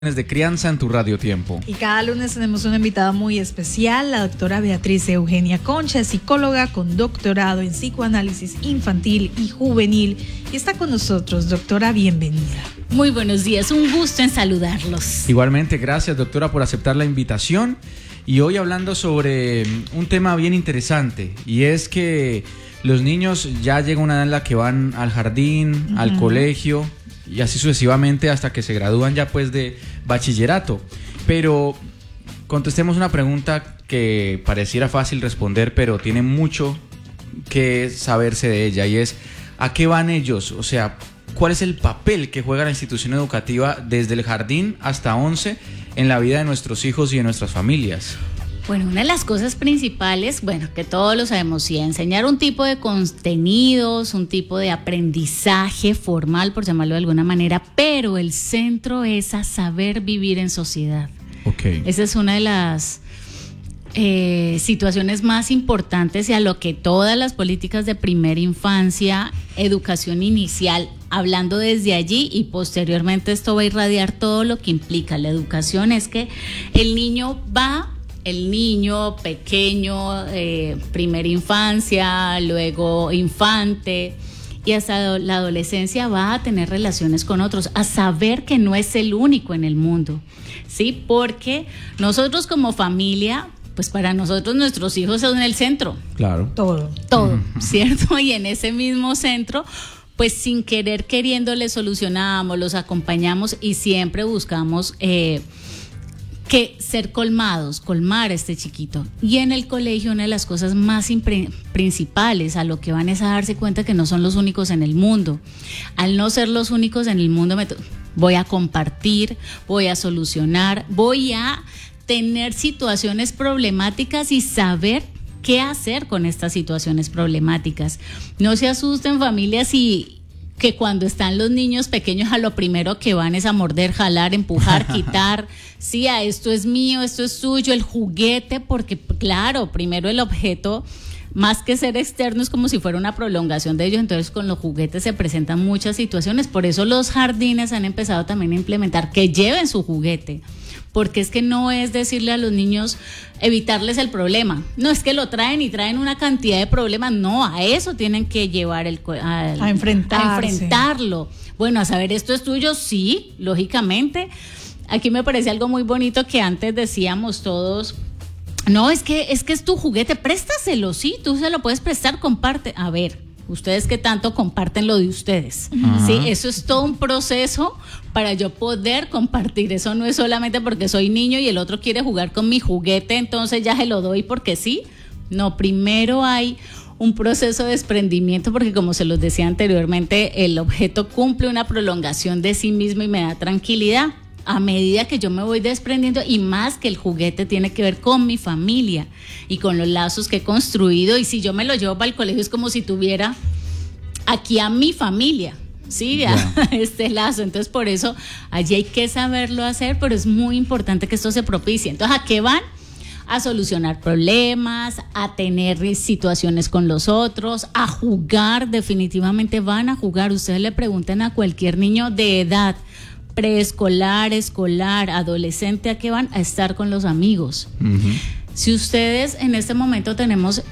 De crianza en tu Radio Tiempo. Y cada lunes tenemos una invitada muy especial, la doctora Beatriz Eugenia Concha, psicóloga con doctorado en psicoanálisis infantil y juvenil. Y está con nosotros, doctora, bienvenida. Muy buenos días, un gusto en saludarlos. Igualmente, gracias doctora por aceptar la invitación. Y hoy hablando sobre un tema bien interesante, y es que los niños ya llega una edad en la que van al jardín, al colegio, y así sucesivamente hasta que se gradúan ya pues de bachillerato. Pero contestemos una pregunta que pareciera fácil responder, pero tiene mucho que saberse de ella, y es ¿a qué van ellos? O sea, ¿cuál es el papel que juega la institución educativa desde el jardín hasta 11 en la vida de nuestros hijos y de nuestras familias? Bueno, una de las cosas principales, que todos lo sabemos, sí, enseñar un tipo de contenidos, un tipo de aprendizaje formal, por llamarlo de alguna manera, pero el centro es a saber vivir en sociedad. Okay. Esa es una de las situaciones más importantes y a lo que todas las políticas de primera infancia, educación inicial, hablando desde allí, y posteriormente esto va a irradiar todo lo que implica la educación, es que el niño pequeño, primera infancia, luego infante y hasta la adolescencia va a tener relaciones con otros, a saber que no es el único en el mundo, ¿sí? Porque nosotros como familia, pues para nosotros nuestros hijos son el centro. Claro. Todo, ¿cierto? Y en ese mismo centro, pues sin querer, queriendo, les solucionamos, los acompañamos y siempre buscamos que ser colmar a este chiquito. Y en el colegio una de las cosas más principales a lo que van es a darse cuenta que no son los únicos en el mundo. Al no ser los únicos en el mundo, voy a compartir, voy a solucionar, voy a tener situaciones problemáticas y saber qué hacer con estas situaciones problemáticas. No se asusten, familias, y que cuando están los niños pequeños a lo primero que van es a morder, jalar, empujar, quitar, sí, a esto es mío, esto es suyo, el juguete, porque claro, primero el objeto, más que ser externo, es como si fuera una prolongación de ellos, entonces con los juguetes se presentan muchas situaciones, por eso los jardines han empezado también a implementar que lleven su juguete, porque es que no es decirle a los niños, evitarles el problema, no es que lo traen y traen una cantidad de problemas, no, a eso tienen que llevar a enfrentarlo, bueno, a saber esto es tuyo, sí, lógicamente. Aquí me parece algo muy bonito que antes decíamos todos, no, es que es tu juguete, préstaselo, sí, tú se lo puedes prestar, comparte, a ver, ustedes que tanto comparten lo de ustedes, ¿sí? Eso es todo un proceso para yo poder compartir, eso no es solamente porque soy niño y el otro quiere jugar con mi juguete, entonces ya se lo doy porque sí, no, primero hay un proceso de desprendimiento porque como se los decía anteriormente, el objeto cumple una prolongación de sí mismo y me da tranquilidad. A medida que yo me voy desprendiendo, y más que el juguete tiene que ver con mi familia y con los lazos que he construido, y si yo me lo llevo para el colegio es como si tuviera aquí a mi familia, ¿sí? Este lazo, entonces por eso allí hay que saberlo hacer, pero es muy importante que esto se propicie. Entonces, ¿a qué van? A solucionar problemas, a tener situaciones con los otros, a jugar, definitivamente van a jugar. Ustedes le preguntan a cualquier niño de edad preescolar, escolar, adolescente, ¿a qué van? A estar con los amigos. Si ustedes en este momento tenemos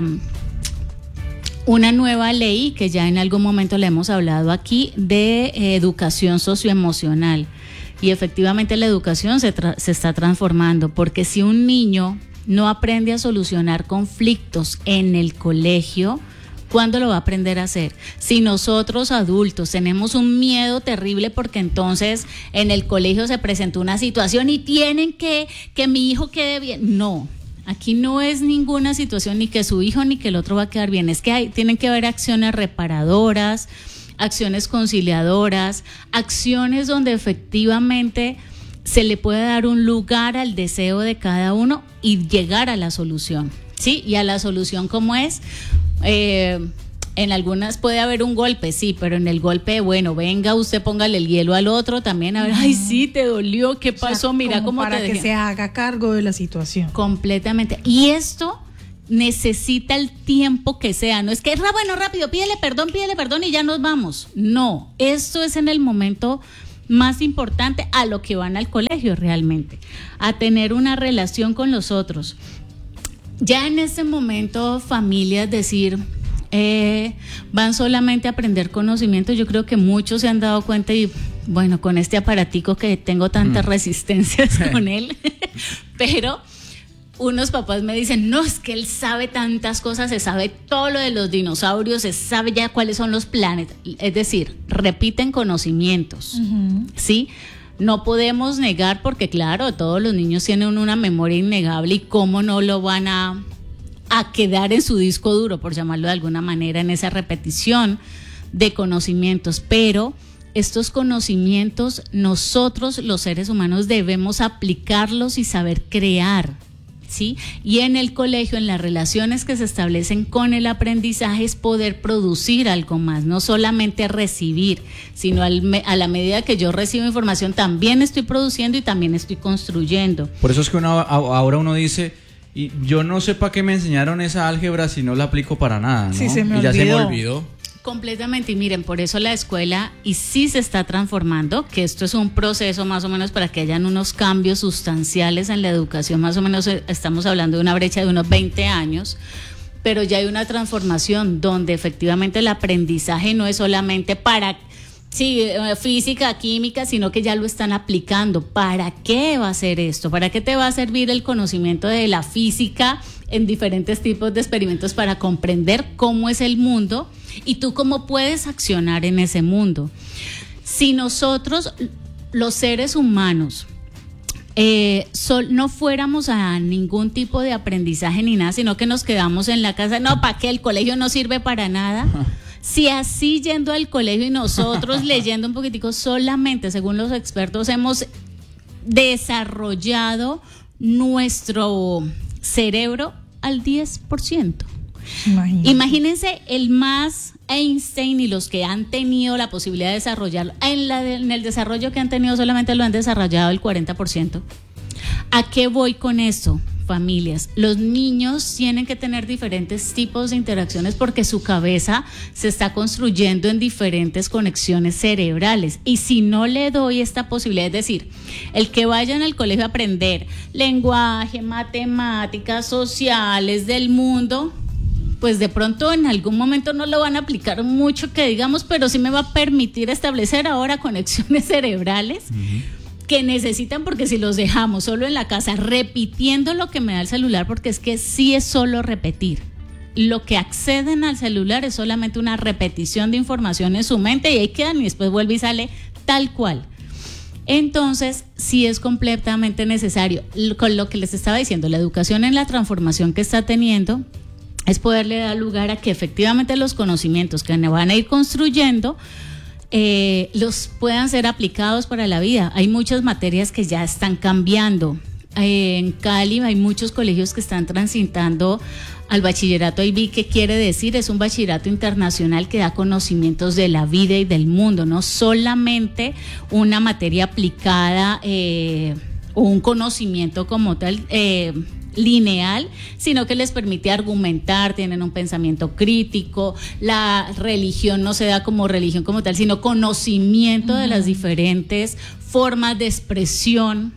una nueva ley que ya en algún momento le hemos hablado aquí de educación socioemocional, y efectivamente la educación se está transformando, porque si un niño no aprende a solucionar conflictos en el colegio, ¿cuándo lo va a aprender a hacer? Si nosotros adultos tenemos un miedo terrible porque entonces en el colegio se presentó una situación y tienen que mi hijo quede bien. No, aquí no es ninguna situación ni que su hijo ni que el otro va a quedar bien. Es que tienen que haber acciones reparadoras, acciones conciliadoras, acciones donde efectivamente se le puede dar un lugar al deseo de cada uno y llegar a la solución, ¿sí? Y a la solución, ¿cómo es? En algunas puede haber un golpe, sí, pero en el golpe, bueno, venga, usted póngale el hielo al otro también, a ver, ay, sí, te dolió, ¿qué pasó? Mira cómo te dejé. Para que se haga cargo de la situación. Completamente. Y esto necesita el tiempo que sea, no es que, bueno, rápido, pídele perdón y ya nos vamos. No, esto es en el momento más importante a lo que van al colegio realmente, a tener una relación con los otros. Ya en este momento, familias decir, van solamente a aprender conocimiento, yo creo que muchos se han dado cuenta y bueno, con este aparatico que tengo tantas resistencias con él, pero unos papás me dicen, no, es que él sabe tantas cosas, se sabe todo lo de los dinosaurios, se sabe ya cuáles son los planetas, es decir, repiten conocimientos, ¿sí? No podemos negar porque claro, todos los niños tienen una memoria innegable y cómo no lo van a quedar en su disco duro, por llamarlo de alguna manera, en esa repetición de conocimientos, pero estos conocimientos nosotros los seres humanos debemos aplicarlos y saber crear, ¿sí? Y en el colegio, en las relaciones que se establecen con el aprendizaje es poder producir algo más, no solamente recibir, sino a la medida que yo recibo información también estoy produciendo y también estoy construyendo. Por eso es que ahora uno dice, y yo no sé para qué me enseñaron esa álgebra si no la aplico para nada, ¿no? Sí, se me y ya olvidó. se me olvidó. Completamente, y miren, por eso la escuela, y sí se está transformando, que esto es un proceso más o menos para que hayan unos cambios sustanciales en la educación, más o menos estamos hablando de una brecha de unos 20 años, pero ya hay una transformación donde efectivamente el aprendizaje no es solamente para física, química, sino que ya lo están aplicando. ¿Para qué va a ser esto? ¿Para qué te va a servir el conocimiento de la física en diferentes tipos de experimentos para comprender cómo es el mundo y tú cómo puedes accionar en ese mundo? Si nosotros, los seres humanos, no fuéramos a ningún tipo de aprendizaje ni nada, sino que nos quedamos en la casa, no, ¿para qué? El colegio no sirve para nada. Si así yendo al colegio y nosotros leyendo un poquitico, solamente según los expertos hemos desarrollado nuestro cerebro al 10%. Imagínense el más Einstein y los que han tenido la posibilidad de desarrollarlo, en el desarrollo que han tenido solamente lo han desarrollado el 40%. ¿A qué voy con esto? Familias, los niños tienen que tener diferentes tipos de interacciones porque su cabeza se está construyendo en diferentes conexiones cerebrales y si no le doy esta posibilidad, es decir, el que vayan al colegio a aprender lenguaje, matemáticas, sociales del mundo, pues de pronto en algún momento no lo van a aplicar mucho que digamos, pero sí me va a permitir establecer ahora conexiones cerebrales que necesitan, porque si los dejamos solo en la casa repitiendo lo que me da el celular, porque es que sí es solo repetir, lo que acceden al celular es solamente una repetición de información en su mente y ahí quedan y después vuelve y sale tal cual. Entonces sí es completamente necesario, con lo que les estaba diciendo, la educación en la transformación que está teniendo es poderle dar lugar a que efectivamente los conocimientos que van a ir construyendo los puedan ser aplicados para la vida. Hay muchas materias que ya están cambiando. En Cali hay muchos colegios que están transitando al bachillerato IB. ¿Qué quiere decir? Es un bachillerato internacional que da conocimientos de la vida y del mundo, no solamente una materia aplicada o un conocimiento como tal lineal, sino que les permite argumentar, tienen un pensamiento crítico, la religión no se da como religión como tal, sino conocimiento de las diferentes formas de expresión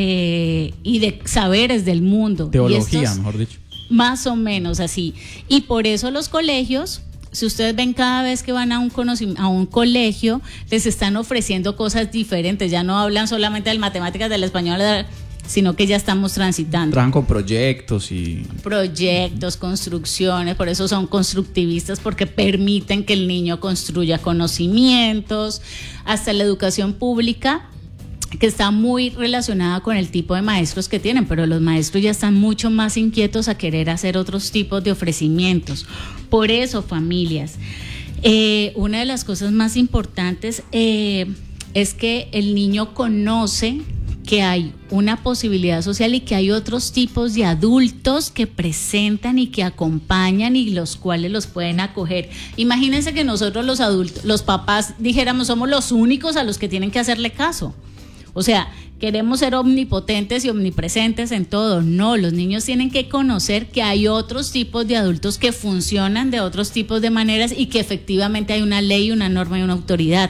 y de saberes del mundo. Teología, mejor dicho. Más o menos así. Y por eso los colegios, si ustedes ven cada vez que van a un colegio, les están ofreciendo cosas diferentes, ya no hablan solamente del matemáticas, del español, sino que ya estamos transitando. Trabajan con proyectos y... Proyectos, construcciones, por eso son constructivistas, porque permiten que el niño construya conocimientos, hasta la educación pública, que está muy relacionada con el tipo de maestros que tienen, pero los maestros ya están mucho más inquietos a querer hacer otros tipos de ofrecimientos. Por eso, familias, una de las cosas más importantes es que el niño conoce que hay una posibilidad social y que hay otros tipos de adultos que presentan y que acompañan y los cuales los pueden acoger. Imagínense que nosotros los adultos, los papás, dijéramos somos los únicos a los que tienen que hacerle caso. O sea, queremos ser omnipotentes y omnipresentes en todo. No, los niños tienen que conocer que hay otros tipos de adultos que funcionan de otros tipos de maneras y que efectivamente hay una ley, una norma y una autoridad.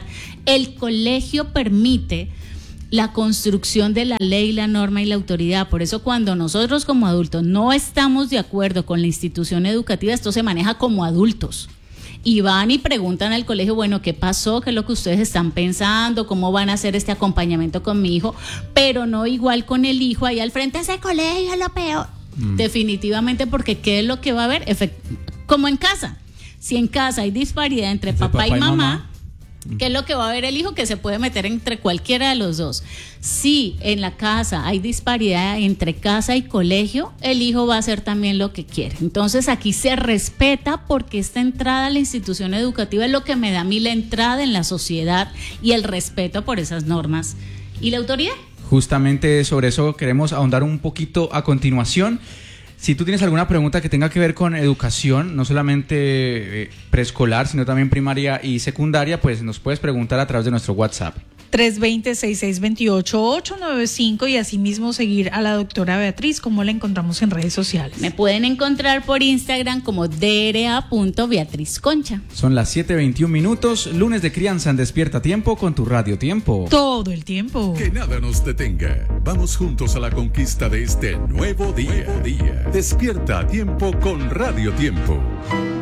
El colegio permite la construcción de la ley, la norma y la autoridad. Por eso cuando nosotros como adultos no estamos de acuerdo con la institución educativa, esto se maneja como adultos. Y van y preguntan al colegio, bueno, ¿qué pasó? ¿Qué es lo que ustedes están pensando? ¿Cómo van a hacer este acompañamiento con mi hijo? Pero no igual con el hijo ahí al frente, ese colegio es lo peor. Definitivamente, porque ¿qué es lo que va a haber? Como en casa. Si en casa hay disparidad entre papá y mamá, ¿qué es lo que va a ver el hijo? Que se puede meter entre cualquiera de los dos. Si en la casa hay disparidad entre casa y colegio, el hijo va a hacer también lo que quiere. Entonces aquí se respeta, porque esta entrada a la institución educativa es lo que me da a mí la entrada en la sociedad y el respeto por esas normas y la autoridad. Justamente sobre eso queremos ahondar un poquito a continuación. Si tú tienes alguna pregunta que tenga que ver con educación, no solamente preescolar, sino también primaria y secundaria, pues nos puedes preguntar a través de nuestro WhatsApp. 320-6628-895 y asimismo seguir a la doctora Beatriz, como la encontramos en redes sociales. Me pueden encontrar por Instagram como dra.beatrizconcha. Son las 7:21, lunes de crianza en Despierta Tiempo con tu Radio Tiempo. Todo el tiempo. Que nada nos detenga. Vamos juntos a la conquista de este nuevo día. Despierta a Tiempo con Radio Tiempo.